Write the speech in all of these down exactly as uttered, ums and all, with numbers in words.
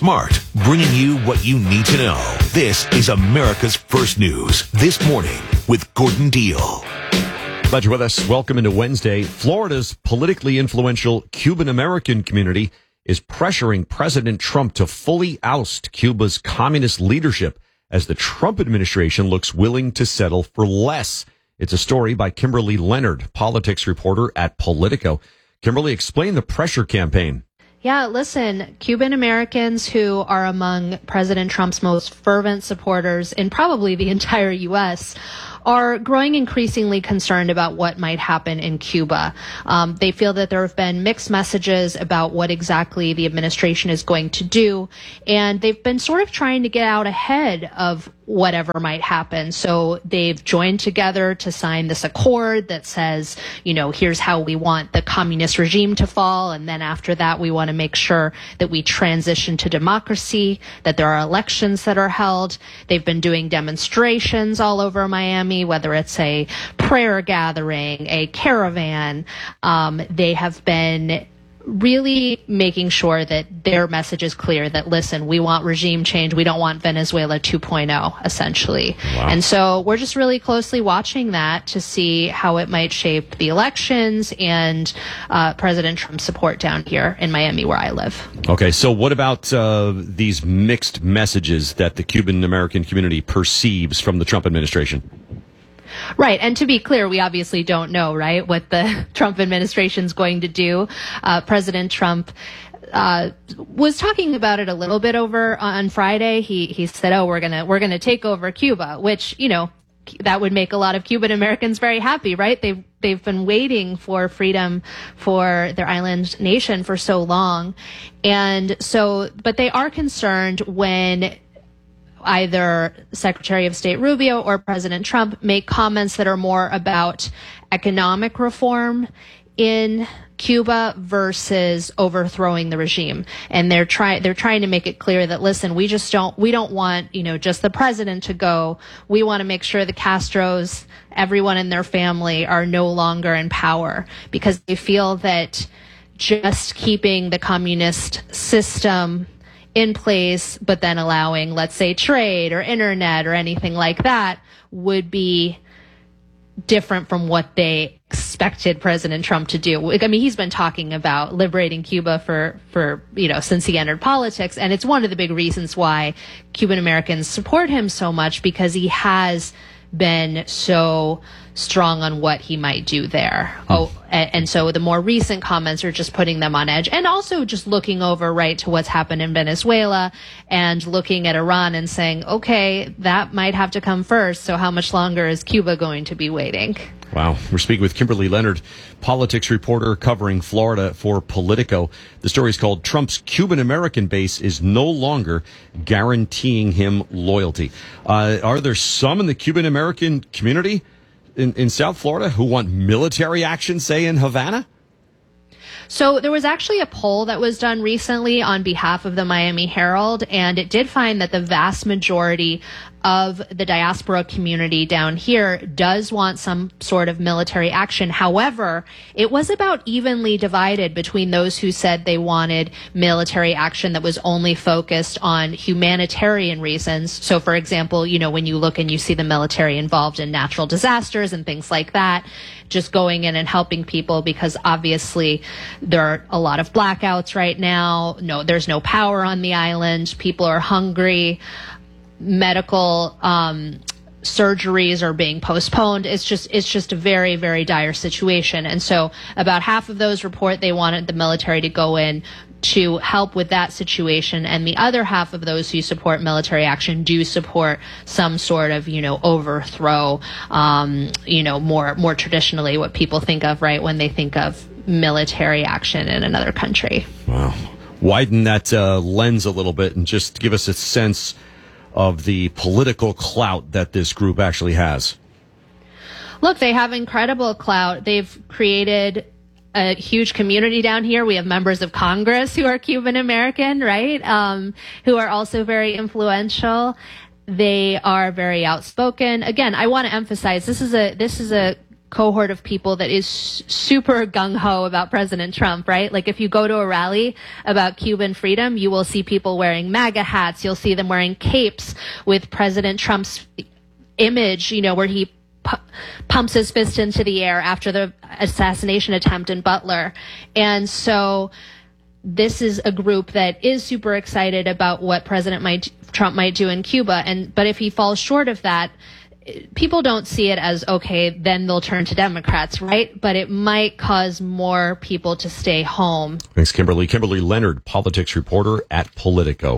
smart, bringing you what you need to know. This is America's First News This Morning with Gordon Deal. Glad you're with us. Welcome into Wednesday. Florida's politically influential Cuban-American community is pressuring President Trump to fully oust Cuba's communist leadership as the Trump administration looks willing to settle for less. It's a story by Kimberly Leonard, politics reporter at Politico. Kimberly, explain the pressure campaign. Yeah, listen, Cuban Americans who are among President Trump's most fervent supporters in probably the entire U S are growing increasingly concerned about what might happen in Cuba. Um, they feel that there have been mixed messages about what exactly the administration is going to do, and they've been sort of trying to get out ahead of whatever might happen. So they've joined together to sign this accord that says, you know, here's how we want the communist regime to fall. And then after that, we want to make sure that we transition to democracy, that there are elections that are held. They've been doing demonstrations all over Miami, whether it's a prayer gathering, a caravan. Um, they have been really making sure that their message is clear that, listen, we want regime change. We don't want Venezuela two point oh, essentially. Wow. And so we're just really closely watching that to see how it might shape the elections and uh, President Trump's support down here in Miami, where I live. Okay, so what about uh, these mixed messages that the Cuban-American community perceives from the Trump administration? Right. And to be clear, we obviously don't know, right, what the Trump administration's going to do. Uh, President Trump uh, was talking about it a little bit over on Friday. He he said, oh, we're going to we're going to take over Cuba, which, you know, that would make a lot of Cuban Americans very happy, right? They've they've been waiting for freedom for their island nation for so long. And so, but they are concerned when either Secretary of State Rubio or President Trump make comments that are more about economic reform in Cuba versus overthrowing the regime. And they're trying they're trying to make it clear that, listen, we just don't we don't want, you know, just the president to go. We want to make sure the Castros, everyone in their family, are no longer in power, because they feel that just keeping the communist system in place, but then allowing, let's say, trade or internet or anything like that would be different from what they expected President Trump to do. I mean, he's been talking about liberating Cuba for, for, you know, since he entered politics. And it's one of the big reasons why Cuban Americans support him so much, because he has been so strong on what he might do there. Oh, and, and so the more recent comments are just putting them on edge, and also just looking over right to what's happened in Venezuela and looking at Iran and saying, okay, that might have to come first. So how much longer is Cuba going to be waiting? Wow. We're speaking with Kimberly Leonard, politics reporter covering Florida for Politico. The story is called Trump's Cuban-American base is no longer guaranteeing him loyalty. Uh, are there some in the Cuban-American community in, in South Florida who want military action, say, in Havana? So there was actually a poll that was done recently on behalf of the Miami Herald, and it did find that the vast majority of the diaspora community down here does want some sort of military action. However, it was about evenly divided between those who said they wanted military action that was only focused on humanitarian reasons. So, for example, you know, when you look and you see the military involved in natural disasters and things like that, just going in and helping people, because obviously there are a lot of blackouts right now. No, there's no power on the island. People are hungry. Medical um, surgeries are being postponed. It's just it's just a very, very dire situation. And so about half of those report they wanted the military to go in to help with that situation. And the other half of those who support military action do support some sort of, you know, overthrow, um, you know, more more traditionally what people think of, right, when they think of military action in another country. Wow. Widen that uh, lens a little bit and just give us a sense of the political clout that this group actually has. Look, they have incredible clout. They've created a huge community down here. We have members of Congress who are Cuban American, right? Um, who are also very influential. They are very outspoken. Again, I want to emphasize this is a this is a cohort of people that is super gung-ho about President Trump, right? Like if you go to a rally about Cuban freedom, you will see people wearing MAGA hats. You'll see them wearing capes with President Trump's image, you know, where he pu- pumps his fist into the air after the assassination attempt in Butler. And so this is a group that is super excited about what President might, Trump might do in Cuba. And but if he falls short of that, people don't see it as, okay, then they'll turn to Democrats, right? But it might cause more people to stay home. Thanks, Kimberly. Kimberly Leonard, politics reporter at Politico.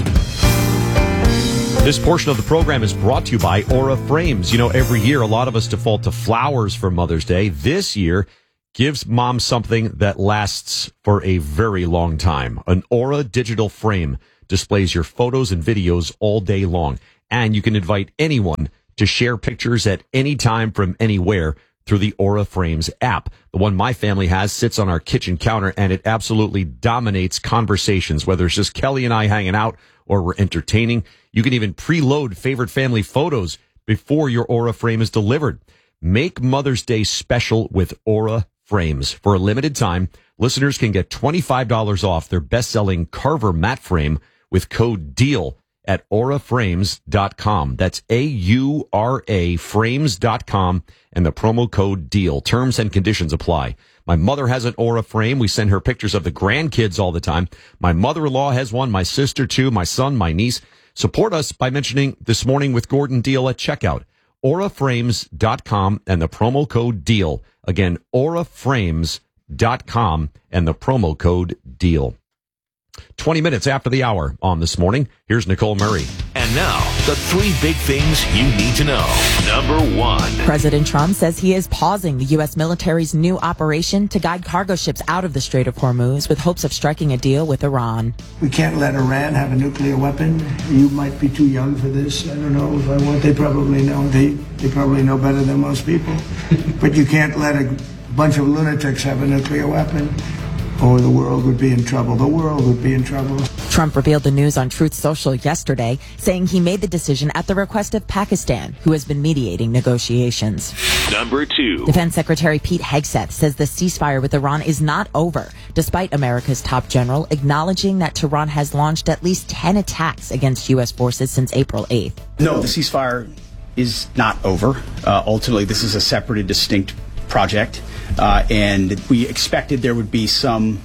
This portion of the program is brought to you by Aura Frames. You know, every year, a lot of us default to flowers for Mother's Day. This year, gives mom something that lasts for a very long time. An Aura digital frame displays your photos and videos all day long. And you can invite anyone to share pictures at any time from anywhere through the Aura Frames app. The one my family has sits on our kitchen counter, and it absolutely dominates conversations, whether it's just Kelly and I hanging out or we're entertaining. You can even preload favorite family photos before your Aura frame is delivered. Make Mother's Day special with Aura Frames. For a limited time, listeners can get twenty-five dollars off their best-selling Carver mat frame with code DEAL at aura frames dot com. That's A U R A frames dot com and the promo code DEAL. Terms and conditions apply. My mother has an Aura frame. We send her pictures of the grandkids all the time. My mother-in-law has one, my sister too, my son, my niece. Support us by mentioning This Morning with Gordon DEAL at checkout. aura frames dot com and the promo code DEAL. Again, aura frames dot com and the promo code DEAL. twenty minutes after the hour on This Morning, here's Nicole Murray. And now, the three big things you need to know. Number one. President Trump says he is pausing the U S military's new operation to guide cargo ships out of the Strait of Hormuz with hopes of striking a deal with Iran. We can't let Iran have a nuclear weapon. You might be too young for this. I don't know if I want. They probably know. They, they probably know better than most people. But you can't let a bunch of lunatics have a nuclear weapon, or the world would be in trouble. The world would be in trouble. Trump revealed the news on Truth Social yesterday, saying he made the decision at the request of Pakistan, who has been mediating negotiations. Number two. Defense Secretary Pete Hegseth says the ceasefire with Iran is not over, despite America's top general acknowledging that Tehran has launched at least ten attacks against U S forces since April eighth. No, the ceasefire is not over. Uh, ultimately, this is a separate and distinct project. Uh, and we expected there would be some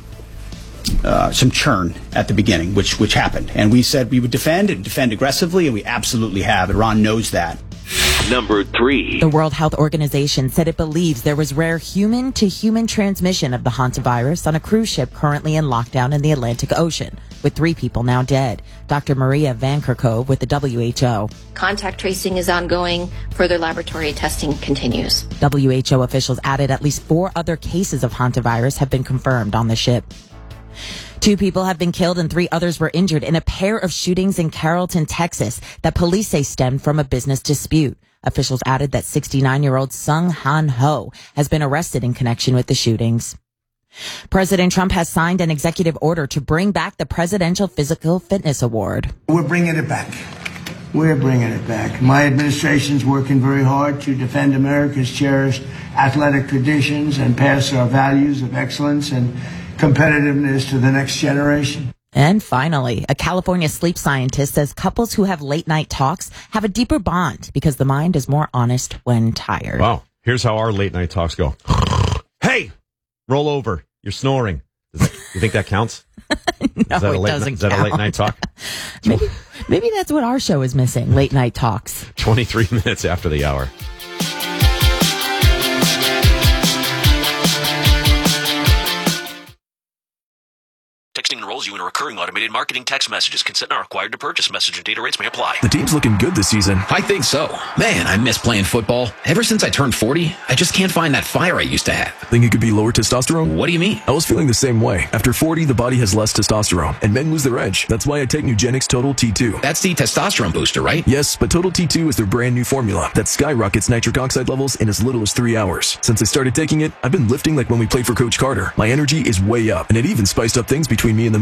uh, some churn at the beginning, which which happened. And we said we would defend and defend aggressively, and we absolutely have. Iran knows that. Number three. The World Health Organization said it believes there was rare human-to-human transmission of the hantavirus on a cruise ship currently in lockdown in the Atlantic Ocean, with three people now dead. Doctor Maria Van Kerkhove with the W H O. Contact tracing is ongoing. Further laboratory testing continues. W H O officials added at least four other cases of hantavirus have been confirmed on the ship. Two people have been killed and three others were injured in a pair of shootings in Carrollton, Texas, that police say stemmed from a business dispute. Officials added that sixty-nine-year-old Sung Han Ho has been arrested in connection with the shootings. President Trump has signed an executive order to bring back the Presidential Physical Fitness Award. We're bringing it back. We're bringing it back. My administration's working very hard to defend America's cherished athletic traditions and pass our values of excellence and competitiveness to the next generation. And finally, a California sleep scientist says couples who have late night talks have a deeper bond because the mind is more honest when tired. Wow. Here's how our late night talks go. Hey, roll over. You're snoring. Does that, you think that counts? No, is that a it late, doesn't Is that count. a late night talk? maybe, maybe that's what our show is missing, late night talks. twenty-three minutes after the hour. Texting enrolls you in a recurring automated marketing text messages. Consent not required to purchase. Message and data rates may apply. The team's looking good this season. I think so. Man, I miss playing football. Ever since I turned forty, I just can't find that fire I used to have. Think it could be lower testosterone? What do you mean? I was feeling the same way. After forty, the body has less testosterone, and men lose their edge. That's why I take Nugenix Total T two. That's the testosterone booster, right? Yes, but Total T two is their brand new formula that skyrockets nitric oxide levels in as little as three hours. Since I started taking it, I've been lifting like when we played for Coach Carter. My energy is way up, and it even spiced up things between me and the mill.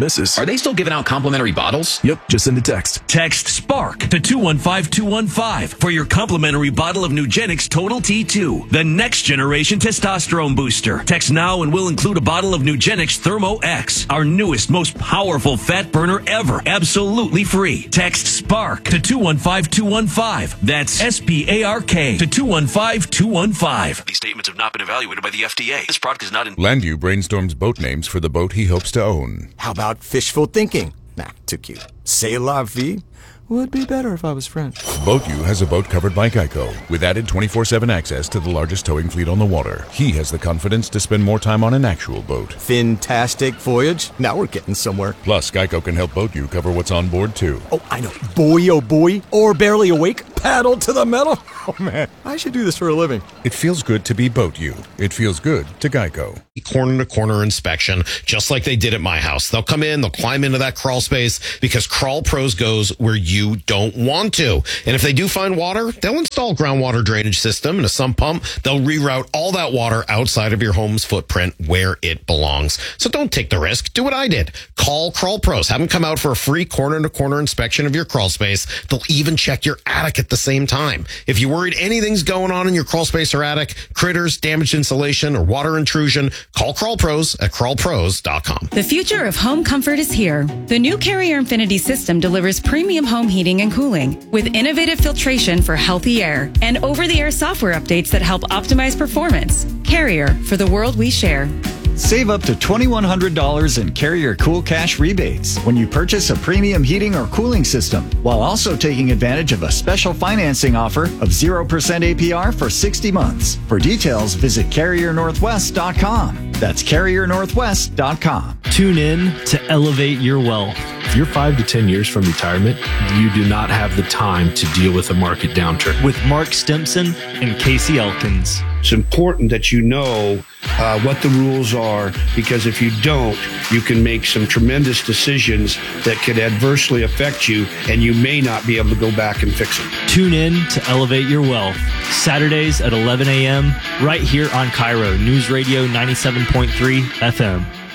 misses. Are they still giving out complimentary bottles? Yep, just send a text. Text SPARK to two one five two one five for your complimentary bottle of Nugenix Total T two, the next generation testosterone booster. Text now and we'll include a bottle of Nugenix Thermo X, our newest, most powerful fat burner ever, absolutely free. Text SPARK to two one five two one five. That's S P A R K to two one five two one five. These statements have not been evaluated by the F D A. This product is not in... Landu brainstorms boat names for the boat he hopes to own. How about fishful thinking? Nah, too cute. C'est la vie would be better if I was French. BoatU has a boat covered by Geico, with added twenty-four seven access to the largest towing fleet on the water. He has the confidence to spend more time on an actual boat. Fantastic voyage. Now we're getting somewhere. Plus, Geico can help BoatU cover what's on board, too. Oh, I know. Boy, oh boy. Or barely awake. Paddle to the metal. Oh, man. I should do this for a living. It feels good to be BoatU. It feels good to Geico. Corner-to-corner inspection, just like they did at my house. They'll come in, they'll climb into that crawl space because Crawl Pros goes where you don't want to. And if they do find water, they'll install a groundwater drainage system and a sump pump. They'll reroute all that water outside of your home's footprint where it belongs. So don't take the risk. Do what I did. Call Crawl Pros. Have them come out for a free corner-to-corner inspection of your crawl space. They'll even check your attic at the same time. If you're worried anything's going on in your crawl space or attic, critters, damaged insulation, or water intrusion, call Crawl Pros at crawl pros dot com. The future of home comfort is here. The new Carrier Infinity system delivers premium home heating and cooling with innovative filtration for healthy air and over-the-air software updates that help optimize performance. Carrier, for the world we share. Save up to twenty-one hundred dollars in Carrier Cool Cash rebates when you purchase a premium heating or cooling system, while also taking advantage of a special financing offer of zero percent A P R for sixty months. For details, visit carrier northwest dot com. That's carrier northwest dot com. Tune in to Elevate Your Wealth. If you're five to ten years from retirement, you do not have the time to deal with a market downturn. With Mark Stimson and Casey Elkins. It's important that you know uh, what the rules are, because if you don't, you can make some tremendous decisions that could adversely affect you, and you may not be able to go back and fix them. Tune in to Elevate Your Wealth, Saturdays at eleven a.m. right here on Cairo News Radio ninety-seven point three F M.